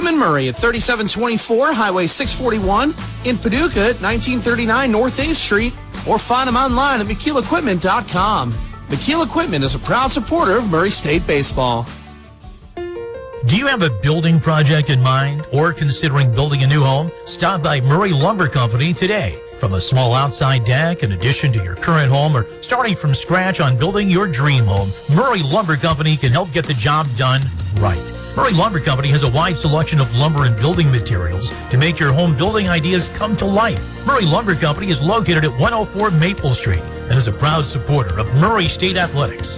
them in Murray at 3724 Highway 641, in Paducah at 1939 North 8th Street, or find them online at McKeelEquipment.com. McKeel Equipment is a proud supporter of Murray State Baseball. Do you have a building project in mind or considering building a new home? Stop by Murray Lumber Company today. From a small outside deck, in addition to your current home, or starting from scratch on building your dream home, Murray Lumber Company can help get the job done right. Murray Lumber Company has a wide selection of lumber and building materials to make your home building ideas come to life. Murray Lumber Company is located at 104 Maple Street and is a proud supporter of Murray State Athletics.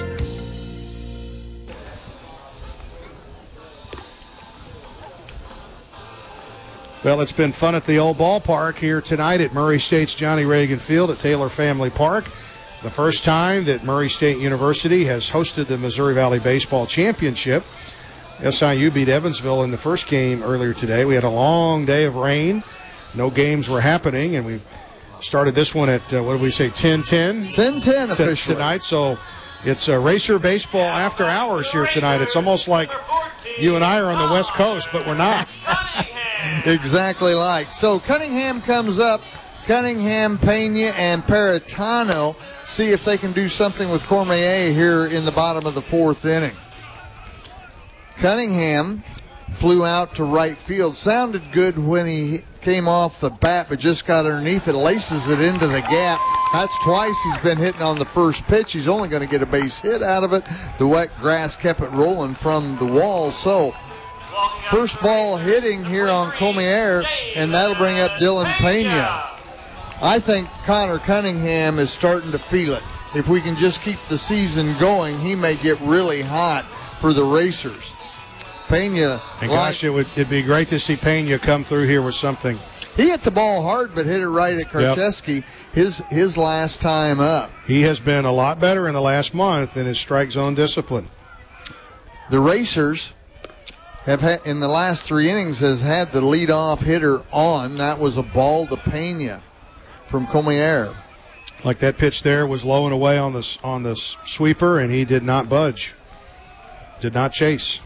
Well, it's been fun at the old ballpark here tonight at Murray State's Johnny Reagan Field at Taylor Family Park. The first time that Murray State University has hosted the Missouri Valley Baseball Championship. SIU beat Evansville in the first game earlier today. We had a long day of rain. No games were happening, and we started this one at, 10:10? 10:10 officially. Tonight, so it's Racer Baseball after hours here tonight. It's almost like you and I are on the West Coast, but we're not. Exactly like. So Cunningham comes up. Cunningham, Pena, and Paratano see if they can do something with Cormier here in the bottom of the fourth inning. Cunningham flew out to right field. Sounded good when he came off the bat, but just got underneath it, laces it into the gap. That's twice he's been hitting on the first pitch. He's only going to get a base hit out of it. The wet grass kept it rolling from the wall. So first ball hitting here on Cormier, and that'll bring up Dylan Pena. I think Connor Cunningham is starting to feel it. If we can just keep the season going, he may get really hot for the Racers. Pena. And gosh, it'd be great to see Pena come through here with something. He hit the ball hard, but hit it right at Karcheski his last time up. He has been a lot better in the last month in his strike zone discipline. The Racers have had, in the last 3 innings, has had the leadoff hitter on. That was a ball to Pena from Cormier. Like that pitch there was low and away on the sweeper, and he did not budge. Did not chase.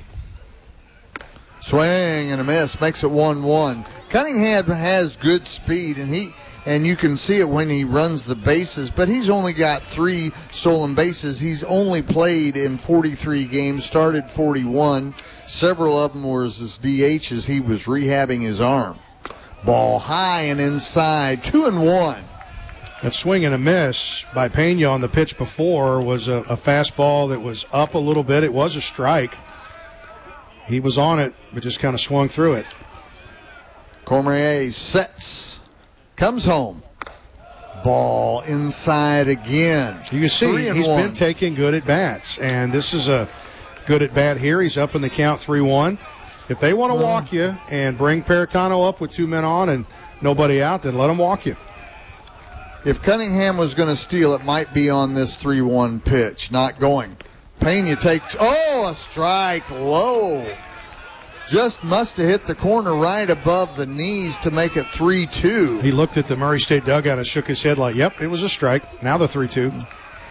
Swing and a miss, makes it 1-1. Cunningham has good speed, and you can see it when he runs the bases, but he's only got 3 stolen bases. He's only played in 43 games, started 41. Several of them were as DH as he was rehabbing his arm. Ball high and inside, 2-1. That swing and a miss by Pena on the pitch before was a fastball that was up a little bit. It was a strike. He was on it, but just kind of swung through it. Cormier sets, comes home. Ball inside again. You can see he's been taking good at-bats, and this is a good at-bat here. He's up in the count 3-1. If they want to walk you and bring Paratano up with 2 men on and nobody out, then let them walk you. If Cunningham was going to steal, it might be on this 3-1 pitch. Not going. Pena takes, a strike low. Just must have hit the corner right above the knees to make it 3-2. He looked at the Murray State dugout and shook his head like, yep, it was a strike. Now the 3-2.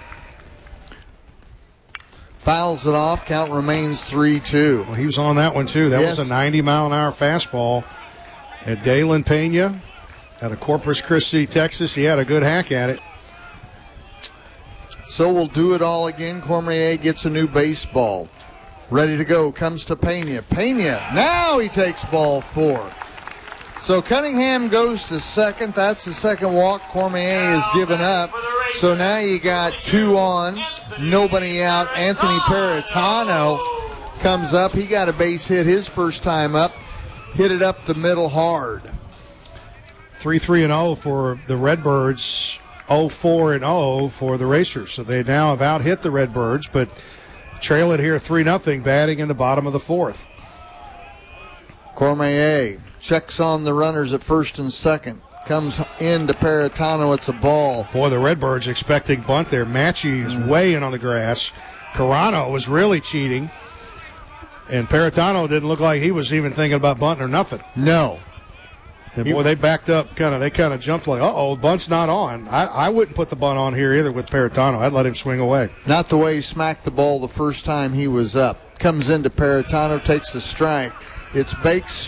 Fouls it off. Count remains 3-2. Well, he was on that one, too. That was a 90-mile-an-hour fastball at Dalen Pena out of Corpus Christi, Texas. He had a good hack at it. So we'll do it all again. Cormier gets a new baseball. Ready to go. Comes to Pena. Now he takes ball 4. So Cunningham goes to second. That's the second walk Cormier has given up. So now you got 2 on, nobody out. Anthony Paratano comes up. He got a base hit his first time up. Hit it up the middle hard. 3-3-0 for the Redbirds. 0-4-0 for the Racers. So they now have out-hit the Redbirds, but trail it here 3-0, batting in the bottom of the 4th. Cormier checks on the runners at first and second. Comes into Paratano. It's a ball. Boy, the Redbirds expecting bunt there. Matchy is way in on the grass. Carano was really cheating. And Paratano didn't look like he was even thinking about bunting or nothing. No. And boy, they backed up. They kind of jumped like, bunt's not on. I wouldn't put the bunt on here either with Paratano. I'd let him swing away. Not the way he smacked the ball the first time he was up. Comes into Paratano, takes the strike. It's Bake's